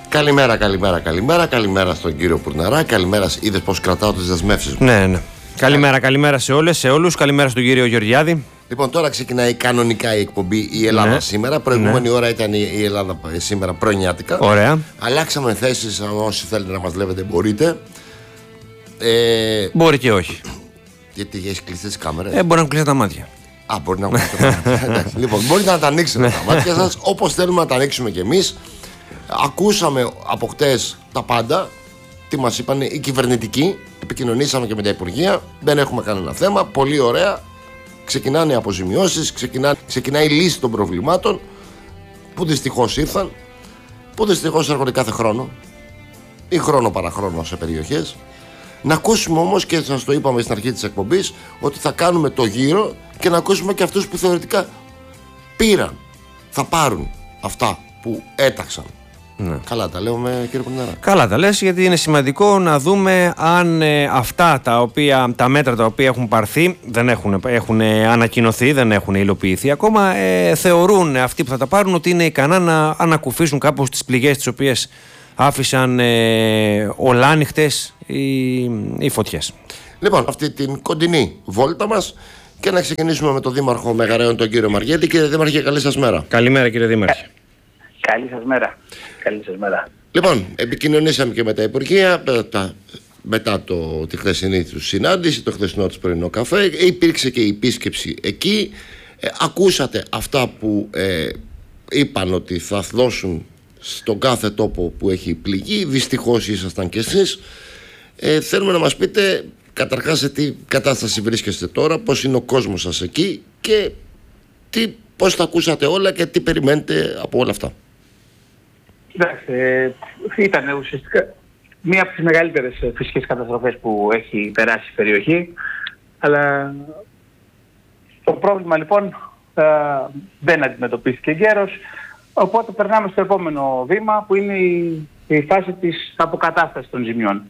Καλημέρα στον κύριο Πουρναρά. Καλημέρα, είδες πως κρατάω τις δεσμεύσεις μου. Ναι. Καλημέρα σε όλες, σε όλους. Καλημέρα στον κύριο Γεωργιάδη. Λοιπόν, τώρα ξεκινάει κανονικά η εκπομπή Η Ελλάδα σήμερα. Προηγούμενη ώρα ήταν η Ελλάδα σήμερα πρωινιάτικα. Ωραία. Αλλάξαμε θέσεις. Όσοι θέλετε να μας βλέπετε, μπορείτε. Μπορεί και όχι. Γιατί έχει κλειστεί τις κάμερες. Μπορεί να κλείσει τα μάτια. Μπορεί να κλείσετε τα μάτια. Λοιπόν, μπορείτε να τα ανοίξετε τα μάτια σας όπως θέλουμε να τα ανοίξουμε κι εμείς. Ακούσαμε από χτες τα πάντα. Τι μας είπαν οι κυβερνητικοί. Επικοινωνήσαμε και με τα Υπουργεία. Δεν έχουμε κανένα θέμα. Πολύ ωραία. Ξεκινάνε οι αποζημιώσεις. Ξεκινάει η λύση των προβλημάτων που δυστυχώς ήρθαν. Που δυστυχώς έρχονται κάθε χρόνο ή χρόνο παραχρόνο σε περιοχές. Να ακούσουμε όμως, και σας το είπαμε στην αρχή της εκπομπής, ότι θα κάνουμε το γύρο και να ακούσουμε και αυτούς που θεωρητικά πήραν, θα πάρουν αυτά που έταξαν. Ναι. Καλά τα λέω κύριε Πουρναρά. Καλά τα λες, γιατί είναι σημαντικό να δούμε αν αυτά τα μέτρα τα οποία έχουν πάρθει, δεν έχουν ανακοινωθεί, δεν έχουν υλοποιηθεί ακόμα, θεωρούν αυτοί που θα τα πάρουν ότι είναι ικανά να ανακουφίσουν κάπως τις πληγές τις οποίες άφησαν ολάνυχτες οι φωτιές. Λοιπόν, αυτή την κοντινή βόλτα μας, και να ξεκινήσουμε με τον Δήμαρχο Μεγαρέων, τον κύριο Μαριέτη. Κύριε Δήμαρχε, καλή σας μέρα. Καλημέρα κύριε Δήμαρχε. Καλή σας μέρα. Λοιπόν, επικοινωνήσαμε και με τα Υπουργεία μετά τη χθεσινή του συνάντηση, το χθεσινό του πρωινό καφέ. Υπήρξε και η επίσκεψη εκεί. Ακούσατε αυτά που είπαν ότι θα δώσουν στον κάθε τόπο που έχει πληγεί. Δυστυχώς ήσασταν κι εσείς. Θέλουμε να μας πείτε καταρχάς σε τι κατάσταση βρίσκεστε τώρα, πώς είναι ο κόσμος σας εκεί και πώς τα ακούσατε όλα και τι περιμένετε από όλα αυτά. Κοιτάξτε, ήταν ουσιαστικά μία από τις μεγαλύτερες φυσικές καταστροφές που έχει περάσει η περιοχή, αλλά το πρόβλημα λοιπόν δεν αντιμετωπίστηκε εγκαίρως, οπότε περνάμε στο επόμενο βήμα που είναι η φάση της αποκατάστασης των ζημιών.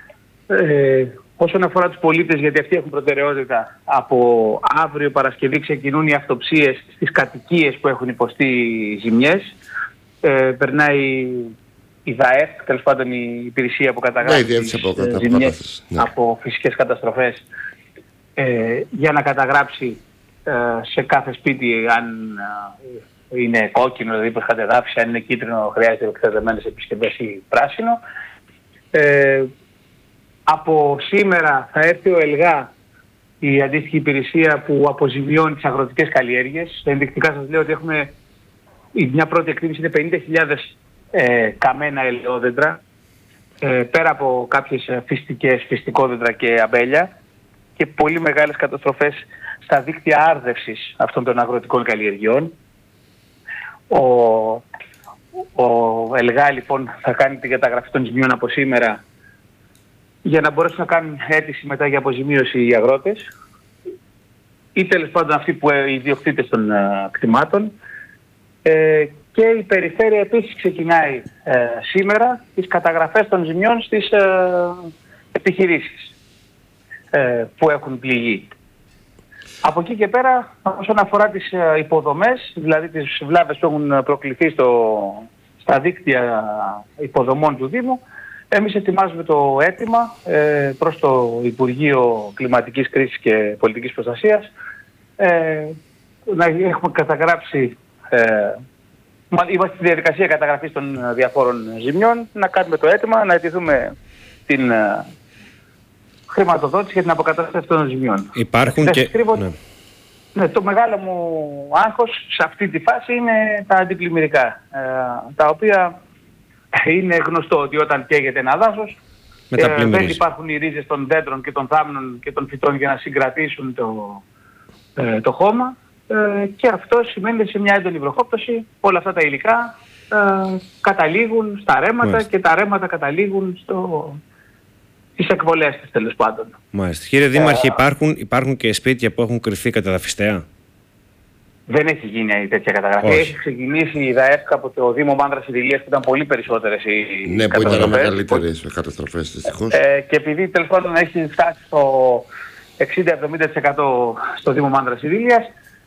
Όσον αφορά τους πολίτες, γιατί αυτοί έχουν προτεραιότητα, από αύριο Παρασκευή ξεκινούν οι αυτοψίες στις κατοικίες που έχουν υποστεί ζημιές. Περνάει η ΔΑΕΦ, τέλος πάντων η υπηρεσία που καταγράφει ζημιές από φυσικές καταστροφές, για να καταγράψει σε κάθε σπίτι αν είναι κόκκινο, δηλαδή πως κατεδάφιση, αν είναι κίτρινο χρειάζεται εξετασμένες επισκευές ή πράσινο. Από σήμερα θα έρθει ο ΕΛΓΑ, η αντίστοιχη υπηρεσία που αποζημιώνει τις αγροτικές καλλιέργειες. Ενδεικτικά σας λέω ότι έχουμε, μια πρώτη εκτίμηση είναι 50.000 καμένα ελαιόδεντρα, πέρα από κάποιες φυστικόδεντρα και αμπέλια, και πολύ μεγάλες καταστροφές στα δίκτυα άρδευσης αυτών των αγροτικών καλλιεργειών. Ο ΕΛΓΑ λοιπόν θα κάνει την καταγραφή των ζημιών από σήμερα, για να μπορέσουν να κάνουν αίτηση μετά για αποζημίωση οι αγρότες ή τέλος πάντων αυτοί που οι ιδιοκτήτες των κτημάτων. Και η περιφέρεια επίσης ξεκινάει σήμερα τις καταγραφές των ζημιών στις επιχειρήσεις που έχουν πληγεί. Από εκεί και πέρα, όσον αφορά τις υποδομές, δηλαδή τις βλάβες που έχουν προκληθεί στα δίκτυα υποδομών του Δήμου, εμείς ετοιμάζουμε το αίτημα προς το Υπουργείο Κλιματικής Κρίσης και Πολιτικής Προστασίας, να έχουμε καταγράψει, είμαστε στη διαδικασία καταγραφής των διαφόρων ζημιών, να κάνουμε το αίτημα, να αιτηθούμε την χρηματοδότηση για την αποκατάσταση των ζημιών. Υπάρχουν και... Ναι, το μεγάλο μου άγχος σε αυτή τη φάση είναι τα αντιπλημμυρικά, τα οποία είναι γνωστό ότι όταν καίγεται ένα δάσος, δεν υπάρχουν οι ρίζες των δέντρων και των θάμνων και των φυτών για να συγκρατήσουν το χώμα, και αυτό σημαίνει σε μια έντονη βροχόπτωση όλα αυτά τα υλικά καταλήγουν στα ρέματα και τα ρέματα καταλήγουν στις εκβολές της, τέλος πάντων. Μάλιστα. Κύριε Δήμαρχε, υπάρχουν και σπίτια που έχουν κρυφθεί καταδαφιστέα? Δεν έχει γίνει τέτοια καταγραφή. Όχι. Έχει ξεκινήσει η ΔΑΕΦΚ από το Δήμο Μάνδρας Ιδηλίας, που ήταν πολύ περισσότερες οι καταστροφές. Ναι, που ήταν μεγαλύτερες οι καταστροφές δυστυχώς. Και επειδή τέλος πάντων έχει φτάσει στο 60-70% στο Δήμο Μάνδρας Ιδηλίας,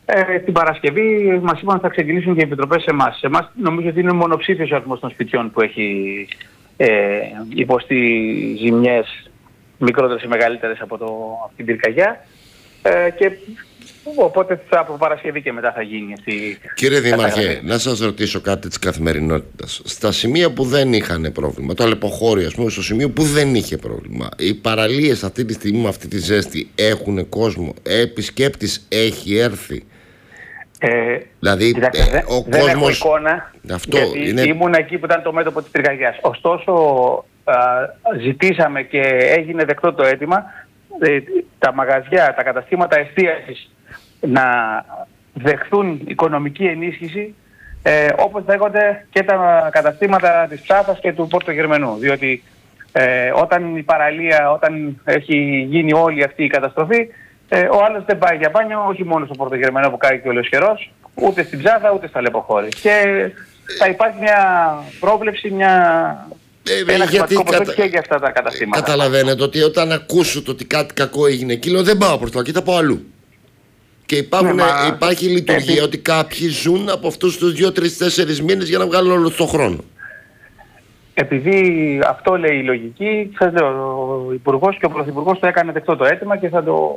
Την Παρασκευή μας είπαν ότι θα ξεκινήσουν και οι επιτροπές σε εμάς. Σε εμάς νομίζω ότι είναι μονοψήφιος ο αριθμός των σπιτιών που έχει υποστεί ζημιές μικρότερες ή μεγαλύτερες από την πυρκαγιά. Και οπότε από Παρασκευή και μετά θα γίνει αυτή η Κύριε Δήμαρχε, να σας ρωτήσω κάτι της καθημερινότητας. Στα σημεία που δεν είχαν πρόβλημα, το Αλεποχώρι, ας πούμε, στο σημείο που δεν είχε πρόβλημα, οι παραλίες αυτή τη στιγμή με αυτή τη ζέστη έχουν κόσμο, επισκέπτης έχει έρθει? Δηλαδή, ο δεν κόσμος... έχω εικόνα, αυτό γιατί είναι... ήμουν εκεί που ήταν το μέτωπο της πυρκαγιάς. Ωστόσο, ζητήσαμε και έγινε δεκτό το αίτημα τα μαγαζιά, τα καταστήματα εστίασης να δεχθούν οικονομική ενίσχυση, όπως δέχονται και τα καταστήματα της Ψάθας και του Πόρτο Γερμενού. Διότι όταν η παραλία, όταν έχει γίνει όλη αυτή η καταστροφή, ο άλλος δεν πάει για μπάνιο, όχι μόνο στο Πόρτο Γερμενό που κάνει και ο Λεωσχερός, ούτε στην Ψάθα ούτε στα Αλεποχώρι. Και θα υπάρχει μια πρόβλεψη, ένα σημαντικό ποσό και για αυτά τα καταστήματα. Καταλαβαίνετε ότι όταν ακούσω ότι κάτι κακό έγινε εκεί, λέω δεν πάω προς το εκεί, θα πάω αλλού. Και υπάρχει λειτουργία ότι κάποιοι ζουν από αυτούς τους 2-3-4 μήνες για να βγάλουν όλο τον χρόνο. Επειδή αυτό λέει η λογική, σας λέω, ο Υπουργός και ο Πρωθυπουργός το έκανε δεκτό το αίτημα και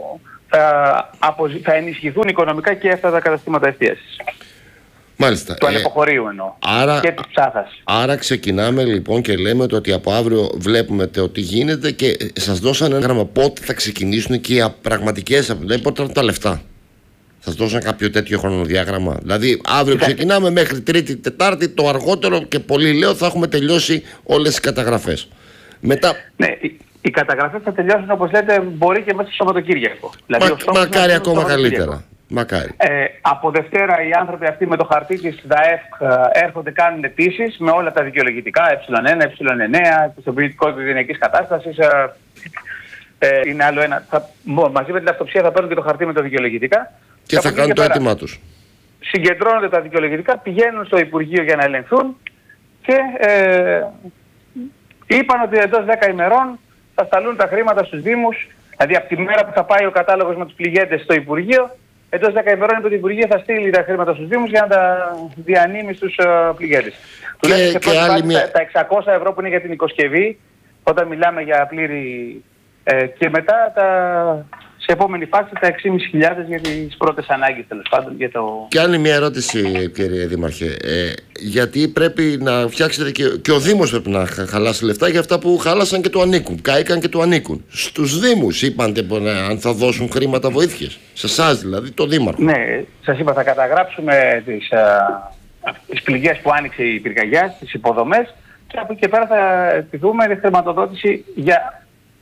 θα ενισχυθούν οικονομικά και αυτά τα καταστήματα εστίασης. Μάλιστα. Του Αλεποχωρίου εννοώ. Και της Ψάθας. Άρα ξεκινάμε λοιπόν και λέμε ότι από αύριο βλέπουμε ότι γίνεται και σας δώσανε ένα γράμμα πότε θα ξεκινήσουν και οι πραγματικές, πότε θα τα λεφτά. Σας δώσανε κάποιο τέτοιο χρονοδιάγραμμα? Δηλαδή αύριο ξεκινάμε μέχρι Τρίτη, Τετάρτη, το αργότερο και πολύ λέω θα έχουμε τελειώσει όλες τις καταγραφές. Μετά... Ναι, οι καταγραφές θα τελειώσουν όπως λέτε μπορεί και μέσα στο Σαββατοκύριακο. Δηλαδή, μακάρι ακόμα καλύτερα. Μακάρι. Από Δευτέρα οι άνθρωποι αυτοί με το χαρτί της ΔΑΕΦ έρχονται, κάνουν αιτήσεις με όλα τα δικαιολογητικά ε1, ε9, πιστοποιητικό οικογενειακής κατάστασης. Είναι άλλο ένα. Μαζί με την αυτοψία θα παίρνουν και το χαρτί με τα δικαιολογητικά. Και θα κάνουν το αίτημά τους. Συγκεντρώνονται τα δικαιολογητικά, πηγαίνουν στο Υπουργείο για να ελεγχθούν και είπαν ότι εντός 10 ημερών θα σταλούν τα χρήματα στους Δήμους. Δηλαδή από τη μέρα που θα πάει ο κατάλογος με τους πληγέντες στο Υπουργείο, εντός 10 ημερών το Υπουργείο θα στείλει τα χρήματα στους Δήμους για να τα διανύμει στους πληγέντες. Τα 600 ευρώ που είναι για την οικοσκευή, όταν μιλάμε για πλήρη... και μετά σε επόμενη φάση τα 6.500 για τις πρώτες ανάγκες τέλος πάντων. Και άλλη μια ερώτηση κύριε Δήμαρχε. Γιατί πρέπει να φτιάξετε και ο Δήμος πρέπει να χαλάσει λεφτά για αυτά που χάλασαν και του ανήκουν, κάηκαν και του ανήκουν. Στους Δήμους είπατε αν θα δώσουν χρήματα βοήθειες. Σε εσάς δηλαδή, το Δήμαρχο. Ναι, σας είπα θα καταγράψουμε τις πληγές που άνοιξε η πυρκαγιά, τις υποδομές και από εκεί και πέρα θα επιθούμε χρηματοδότηση για...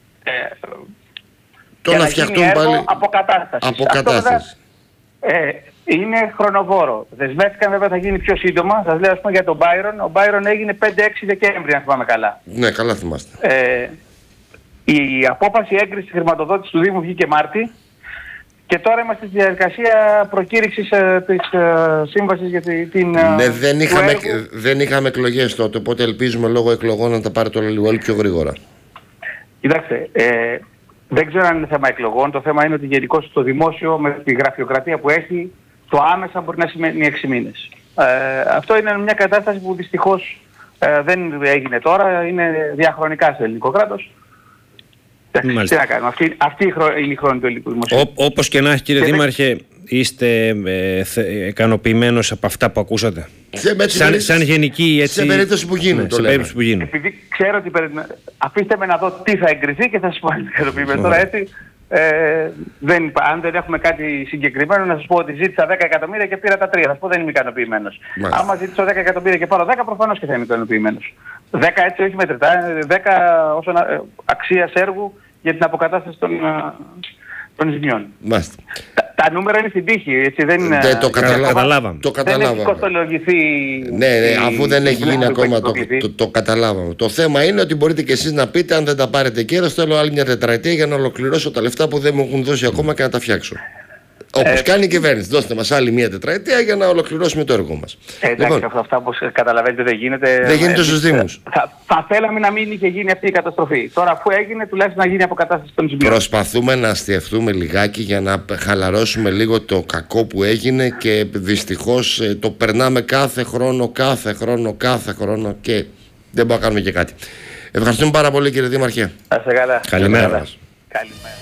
το να φτιαχτούν πάλι αποκατάσταση. Είναι χρονοβόρο. Δεσμεύτηκαν βέβαια θα γίνει πιο σύντομα. Σας λέω ας πούμε για τον Byron. Ο Byron έγινε 5-6 Δεκέμβρη αν θυμάμαι καλά. Ναι, καλά θυμάστε. Η απόφαση έγκρισης χρηματοδότησης του Δήμου βγήκε Μάρτη και τώρα είμαστε στη διαδικασία προκήρυξης της σύμβασης για την... Ναι, δεν είχαμε εκλογές τότε, οπότε ελπίζουμε λόγω εκλογών να τα πάρει το λίγο πιο γρήγορα. Κοιτάξτε, δεν ξέρω αν είναι θέμα εκλογών. Το θέμα είναι ότι γενικώς το δημόσιο με τη γραφειοκρατία που έχει, το άμεσα μπορεί να σημαίνει 6 μήνες. Αυτό είναι μια κατάσταση που δυστυχώς δεν έγινε τώρα, είναι διαχρονικά στο ελληνικό κράτος. Τι να κάνουμε, αυτή είναι η χρόνη του ελληνικού δημοσίου. Όπως και να έχει κύριε Δήμαρχε, είστε ικανοποιημένος από αυτά που ακούσατε? Σαν γενική έτσι... Σε περίπτωση που γίνουν το λέμε. Επειδή ξέρω ότι αφήστε με να δω τι θα εγκριθεί και θα σας πω αν ικανοποιημένος. Τώρα έτσι, αν δεν έχουμε κάτι συγκεκριμένο να σας πω ότι ζήτησα 10 εκατομμύρια και πήρα τα 3. Θα σας πω δεν είμαι ικανοποιημένος. Άμα ζήτησα 10 εκατομμύρια και πάρω 10 προφανώς και θα είμαι ικανοποιημένος. 10 έτσι όχι μετρητά, 10 όσον αξίας έργου για την αποκατάσταση των ζημιών. Τα νούμερα είναι στην τύχη, έτσι δεν είναι... Το καταλάβαμε. Δεν έχει κοστολογηθεί... Ναι, αφού δεν έχει γίνει ακόμα το καταλάβαμε. Το θέμα είναι ότι μπορείτε και εσείς να πείτε αν δεν τα πάρετε καιρός, θέλω άλλη μια τετραετία για να ολοκληρώσω τα λεφτά που δεν μου έχουν δώσει ακόμα και να τα φτιάξω. Όπως κάνει η κυβέρνηση. Δώστε μας άλλη μία τετραετία για να ολοκληρώσουμε το έργο μας. Εντάξει, αυτά όπως καταλαβαίνετε δεν γίνεται. Δεν γίνεται στους Δήμους. Θα θέλαμε να μην είχε γίνει αυτή η καταστροφή. Τώρα, αφού έγινε, τουλάχιστον να γίνει αποκατάσταση των ζημιών. Προσπαθούμε να αστιευτούμε λιγάκι για να χαλαρώσουμε λίγο το κακό που έγινε και δυστυχώς το περνάμε κάθε χρόνο και δεν μπορούμε να κάνουμε και κάτι. Ευχαριστούμε πάρα πολύ, κύριε Δήμαρχε. Να είστε καλά. Καλημέρα. Καλημέρα.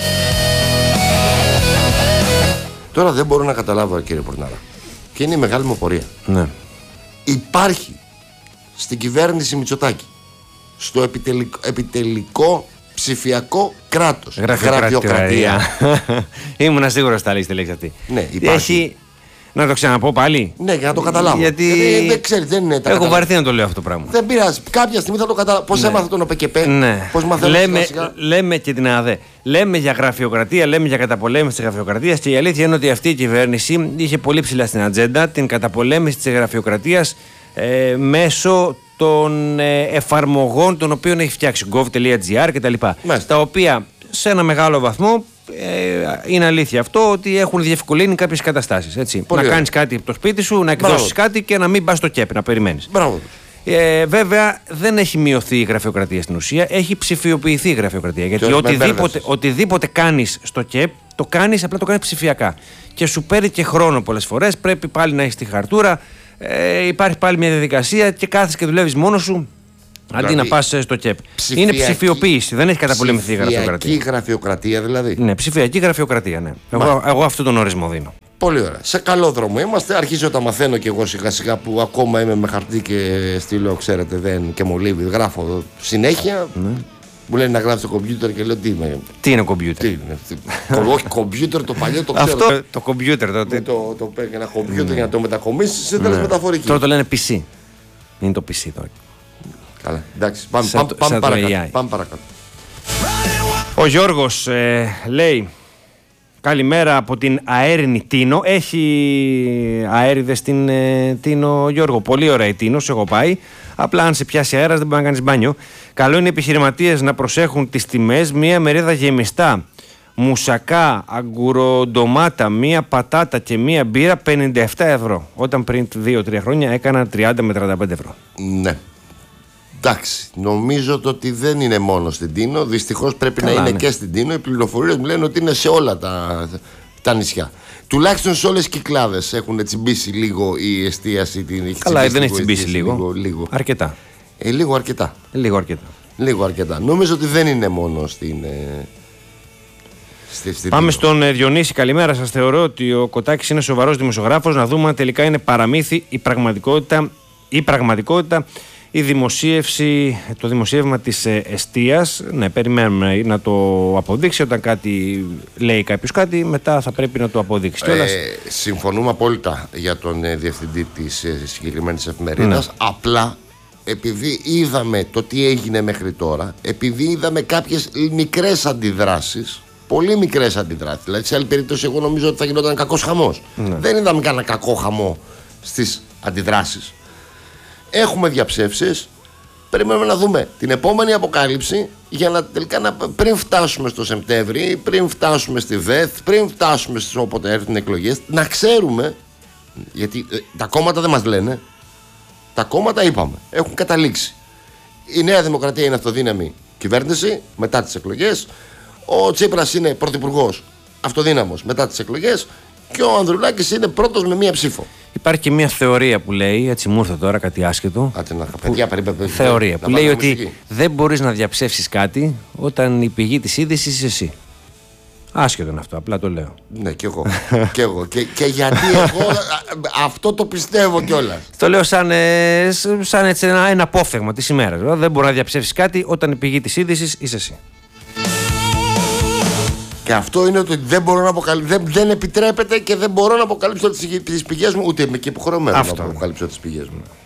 Τώρα δεν μπορώ να καταλάβω, κύριε Πορνάρα, και είναι η μεγάλη μου πορεία. Ναι. Υπάρχει στην κυβέρνηση Μητσοτάκη, στο επιτελικό ψηφιακό κράτος, γραφειοκρατία. Ήμουνα σίγουρος ότι θα λες τη λέξη αυτή. Ναι, υπάρχει. Να το ξαναπώ πάλι. Ναι, για να το καταλάβω. Γιατί δεν ξέρει, δεν είναι. Έχω βαρεθεί να το λέω αυτό το πράγμα. Δεν πειράζει. Κάποια στιγμή θα το καταλάβω. Πώς έμαθα τον ΟΠΕΚΕΠΕ, Ναι. πώς μαθαίνω σιγά. Λέμε και την ΑΔΕ. Λέμε για γραφειοκρατία, λέμε για καταπολέμηση της γραφειοκρατίας και η αλήθεια είναι ότι αυτή η κυβέρνηση είχε πολύ ψηλά στην ατζέντα την καταπολέμηση της γραφειοκρατίας μέσω των εφαρμογών των οποίων έχει φτιάξει gov.gr κτλ. Τα οποία σε ένα μεγάλο βαθμό είναι αλήθεια αυτό ότι έχουν διευκολύνει κάποιες καταστάσεις. Να κάνεις κάτι από το σπίτι σου, να εκδώσεις κάτι και να μην πας στο ΚΕΠ, να περιμένεις. Μπράβο. Βέβαια δεν έχει μειωθεί η γραφειοκρατία στην ουσία, έχει ψηφιοποιηθεί η γραφειοκρατία. Γιατί οτιδήποτε κάνεις στο ΚΕΠ, το κάνεις, απλά το κάνεις ψηφιακά. Και σου παίρνει και χρόνο πολλές φορές, πρέπει πάλι να έχεις τη χαρτούρα, υπάρχει πάλι μια διαδικασία και κάθεσαι και δουλεύεις μόνος σου. Αντί να πας στο ΚΕΠ. Είναι ψηφιοποίηση, δεν έχει καταπολεμηθεί η γραφειοκρατία. Ψηφιακή γραφειοκρατία δηλαδή. Ναι, ψηφιακή γραφειοκρατία, ναι. Εγώ αυτόν τον ορισμό δίνω. Πολύ ωραία. Σε καλό δρόμο είμαστε. Αρχίζω τα μαθαίνω κι εγώ σιγά σιγά που ακόμα είμαι με χαρτί και στείλω, ξέρετε, δεν και μολύβι. Γράφω συνέχεια. Μου λένε να γράφει στο κομπιούτερ και λέω τι είμαι. Τι είναι κομπιούτερ? Όχι, κομπιούτερ το παλιό το ξέρω. Αυτό το κομπιούτερ τότε. Το παίρνει ένα κομπιούτερ για να το μετακομίσει σε τέλος μεταφορική. Τώρα το λένε PC. Είναι το PC τώρα. Καλά, εντάξει, πάμε παρακάτω. Ο Γιώργος λέει καλημέρα από την αέρινη Τίνο. Έχει αέριδες στην Τίνο, Γιώργο. Πολύ ωραία η Τίνο, έχω πάει. Απλά αν σε πιάσει αέρας δεν μπορεί να κάνεις μπάνιο. Καλό είναι οι επιχειρηματίες να προσέχουν τις τιμές. Μία μερίδα γεμιστά μουσακά, αγκουροντομάτα, μία πατάτα και μία μπύρα 57 ευρώ. Όταν πριν 2-3 χρόνια έκανα 30 με 35 ευρώ. Ναι. Εντάξει, νομίζω ότι δεν είναι μόνο στην Τίνο. Δυστυχώς πρέπει να είναι και στην Τίνο. Οι πληροφορίες μου λένε ότι είναι σε όλα τα νησιά. Τουλάχιστον σε όλες τις Κυκλάδες έχουν τσιμπήσει λίγο η εστίαση. Καλά, δεν έχει τσιμπήσει λίγο. Αρκετά. Λίγο αρκετά. Λίγο αρκετά. Νομίζω ότι δεν είναι μόνο στην. Πάμε στον Διονύση. Καλημέρα σας. Θεωρώ ότι ο Κοτάκης είναι σοβαρός δημοσιογράφος. Να δούμε αν τελικά είναι παραμύθι η πραγματικότητα. Το δημοσίευμα της εστίας. Ναι, περιμένουμε να το αποδείξει. Όταν κάτι λέει κάποιος κάτι, μετά θα πρέπει να το αποδείξει. Συμφωνούμε απόλυτα για τον διευθυντή της συγκεκριμένης εφημερίδας. Ναι. Απλά επειδή είδαμε το τι έγινε μέχρι τώρα, επειδή είδαμε κάποιες μικρές αντιδράσεις, πολύ μικρές αντιδράσεις. Δηλαδή, σε άλλη περίπτωση, εγώ νομίζω ότι θα γινόταν κακός χαμός. Ναι. Δεν είδαμε κανένα κακό χαμό στις αντιδράσεις. Έχουμε διαψεύσεις. Περιμένουμε να δούμε την επόμενη αποκάλυψη για να τελικά πριν φτάσουμε στο Σεπτέμβρη, πριν φτάσουμε στη ΔΕΘ, πριν φτάσουμε στις όποτε έρθουν εκλογές, να ξέρουμε. Γιατί τα κόμματα δεν μας λένε. Τα κόμματα είπαμε, έχουν καταλήξει. Η Νέα Δημοκρατία είναι αυτοδύναμη κυβέρνηση μετά τις εκλογές. Ο Τσίπρας είναι πρωθυπουργός αυτοδύναμος μετά τις εκλογές. Και ο Ανδρουλάκης είναι πρώτος με μία ψήφο. Υπάρχει και μία θεωρία που λέει, έτσι μου ήρθε τώρα κάτι άσχετο. Θεωρία που λέει ότι δεν μπορείς να διαψεύσεις κάτι όταν η πηγή της είδησης είσαι εσύ. Άσχετο είναι αυτό, απλά το λέω. Ναι, και εγώ. Και γιατί εγώ αυτό το πιστεύω κιόλας. Το λέω σαν έτσι ένα απόφθεγμα της ημέρας. Δεν μπορεί να διαψεύσεις κάτι όταν η πηγή της είδησης είσαι εσύ. Και αυτό είναι ότι δεν μπορώ να αποκαλύψω. Δεν επιτρέπεται και δεν μπορώ να αποκαλύψω τις πηγές μου, ούτε είμαι και υποχρεωμένο να αποκαλύψω τις πηγές μου.